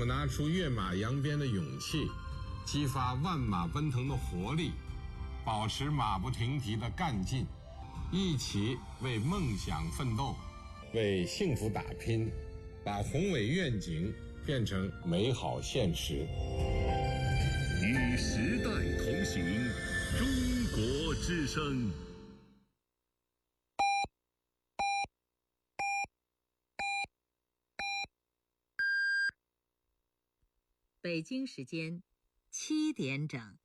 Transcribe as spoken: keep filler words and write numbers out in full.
拿出跃马扬鞭的勇气，激发万马奔腾的活力，保持马不停蹄的干劲，一起为梦想奋斗，为幸福打拼，把宏伟愿景变成美好现实。 与时代同行，中国之声。 北京时间七点整。